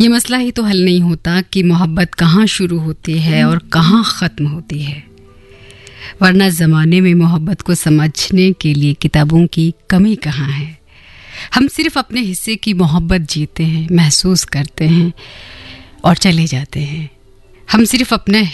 ये मसला ही तो हल नहीं होता कि मोहब्बत कहाँ शुरू होती है और कहाँ ख़त्म होती है, वरना ज़माने में मोहब्बत को समझने के लिए किताबों की कमी कहाँ है। हम सिर्फ अपने हिस्से की मोहब्बत जीते हैं, महसूस करते हैं और चले जाते हैं। हम सिर्फ अपने